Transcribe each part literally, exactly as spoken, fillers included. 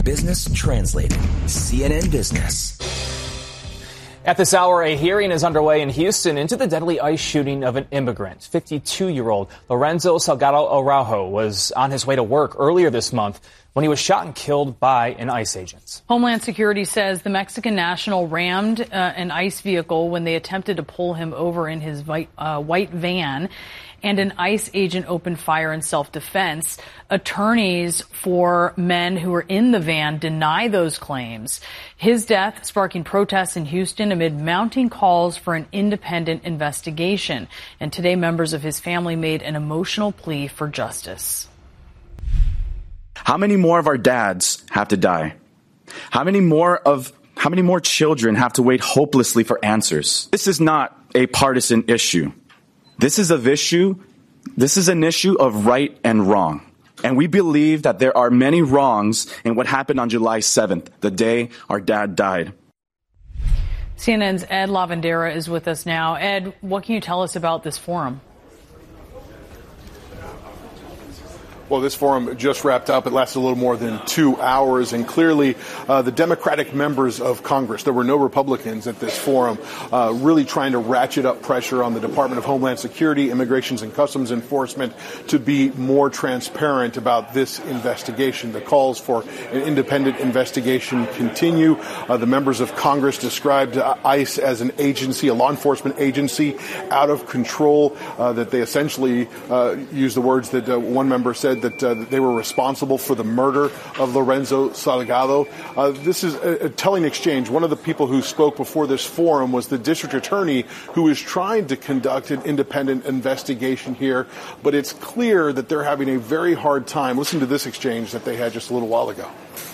Business Translated, C N N Business. At this hour, a hearing is underway in Houston into the deadly ICE shooting of an immigrant. fifty-two-year-old Lorenzo Salgado Araujo was on his way to work earlier this month when he was shot and killed by an ICE agent. Homeland Security says the Mexican national rammed uh, an ICE vehicle when they attempted to pull him over in his white, uh, white van, and an ICE agent opened fire in self-defense. Attorneys for men who were in the van deny those claims. His death sparking protests in Houston amid mounting calls for an independent investigation. And today, members of his family made an emotional plea for justice. How many more of our dads have to die? How many more of how many more children have to wait hopelessly for answers? This is not a partisan issue. This is an issue, this is an issue of right and wrong. And we believe that there are many wrongs in what happened on July seventh, the day our dad died. C N N's Ed Lavandera is with us now. Ed, what can you tell us about this forum? Well, this forum just wrapped up. It lasted a little more than two hours, and clearly uh, the Democratic members of Congress, there were no Republicans at this forum, uh, really trying to ratchet up pressure on the Department of Homeland Security, Immigrations and Customs Enforcement to be more transparent about this investigation. The calls for an independent investigation continue. Uh, the members of Congress described uh, ICE as an agency, a law enforcement agency, out of control, uh, that they essentially uh, used the words that uh, one member said that uh, they were responsible for the murder of Lorenzo Salgado. Uh, this is a, a telling exchange. One of the people who spoke before this forum was the district attorney who is trying to conduct an independent investigation here, but it's clear that they're having a very hard time. Listen to this exchange that they had just a little while ago.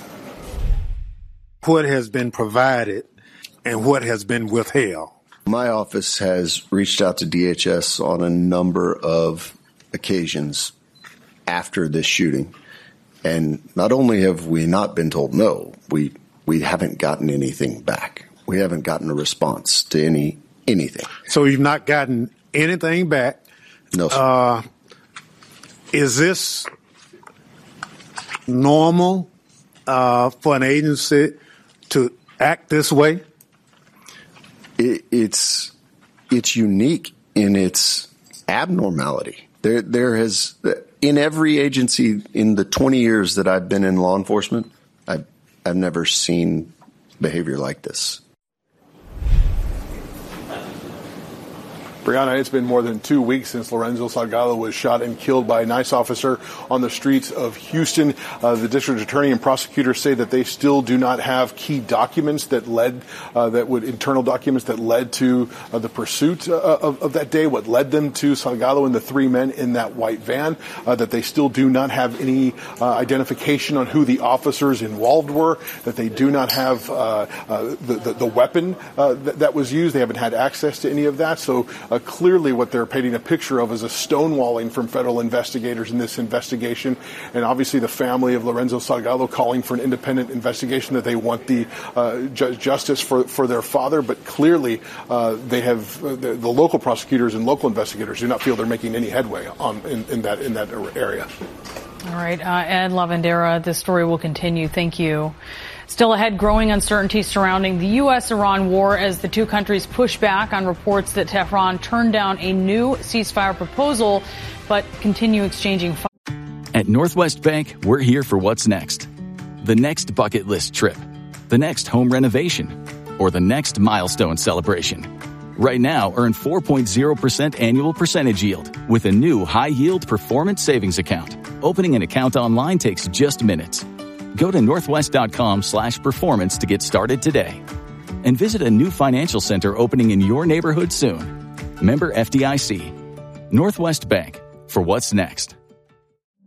What has been provided and what has been withheld? My office has reached out to D H S on a number of occasions after this shooting. And not only have we not been told no, we we haven't gotten anything back. We haven't gotten a response to any anything. So you've not gotten anything back? No, sir. Uh, is this normal uh, for an agency to act this way? It, it's it's unique in its abnormality. There there has... In every agency in the twenty years that I've been in law enforcement, I've, I've never seen behavior like this. Brianna, it's been more than two weeks since Lorenzo Salgado was shot and killed by an ICE officer on the streets of Houston. Uh, the district attorney and prosecutors say that they still do not have key documents that led, uh, that would internal documents that led to uh, the pursuit uh, of, of that day, what led them to Salgado and the three men in that white van, uh, that they still do not have any uh, identification on who the officers involved were, that they do not have uh, uh, the, the, the weapon uh, that, that was used. They haven't had access to any of that. So uh, clearly what they're painting a picture of is a stonewalling from federal investigators in this investigation. And obviously the family of Lorenzo Salgado calling for an independent investigation, that they want the uh, ju- justice for, for their father. But clearly uh, they have uh, the, the local prosecutors and local investigators do not feel they're making any headway on in, in that in that area. All right, uh, Ed Lavandera, this story will continue. Thank you. Still ahead, growing uncertainty surrounding the U S Iran war as the two countries push back on reports that Tehran turned down a new ceasefire proposal, but continue exchanging fire. At Northwest Bank, we're here for what's next. The next bucket list trip, the next home renovation, or the next milestone celebration. Right now, earn four point zero percent annual percentage yield with a new high-yield performance savings account. Opening an account online takes just minutes. Go to northwest.com slash performance to get started today. And visit a new financial center opening in your neighborhood soon. Member F D I C. Northwest Bank, for what's next.